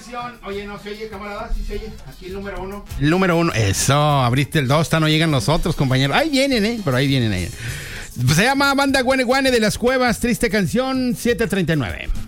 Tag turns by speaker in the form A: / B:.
A: canción. Oye, no se oye, camarada, sí se oye. Aquí el número 1.
B: El número 1, eso, abriste el 2, no llegan los otros, compañeros. Ahí vienen, pero ahí vienen. Se llama Banda Guane Guane de las Cuevas, triste canción, 739.